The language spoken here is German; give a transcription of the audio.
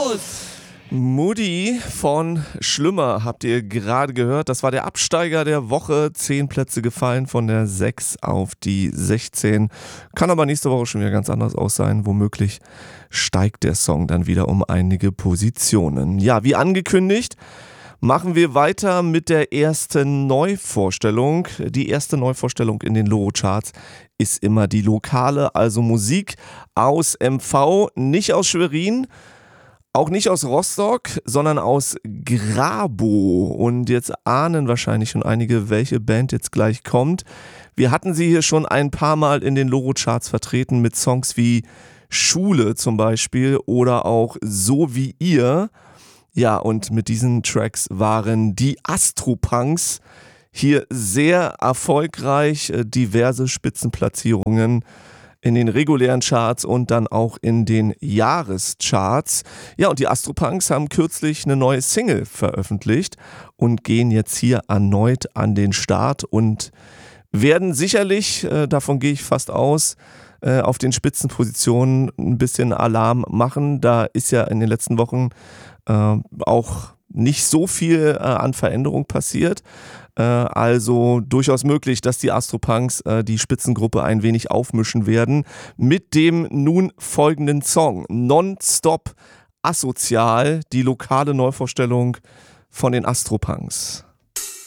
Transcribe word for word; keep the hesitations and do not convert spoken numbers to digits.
Moody von Schlimmer habt ihr gerade gehört. Das war der Absteiger der Woche. Zehn Plätze gefallen von der sechs auf die sechzehn. Kann aber nächste Woche schon wieder ganz anders aus sein. Womöglich steigt der Song dann wieder um einige Positionen. Ja, wie angekündigt, machen wir weiter mit der ersten Neuvorstellung. Die erste Neuvorstellung in den Loro-Charts ist immer die lokale, also Musik aus M V, nicht aus Schwerin, auch nicht aus Rostock, sondern aus Grabo. Und jetzt ahnen wahrscheinlich schon einige, welche Band jetzt gleich kommt. Wir hatten sie hier schon ein paar Mal in den Loro-Charts vertreten mit Songs wie Schule zum Beispiel oder auch So wie ihr. Ja, und mit diesen Tracks waren die Astropunks hier sehr erfolgreich, diverse Spitzenplatzierungen in den regulären Charts und dann auch in den Jahrescharts. Ja, und die Astropunks haben kürzlich eine neue Single veröffentlicht und gehen jetzt hier erneut an den Start und werden sicherlich, äh, davon gehe ich fast aus, äh, auf den Spitzenpositionen ein bisschen Alarm machen. Da ist ja in den letzten Wochen äh, auch nicht so viel äh, an Veränderung passiert. Äh, also durchaus möglich, dass die Astropunks äh, die Spitzengruppe ein wenig aufmischen werden mit dem nun folgenden Song. Nonstop asozial, die lokale Neuvorstellung von den Astropunks.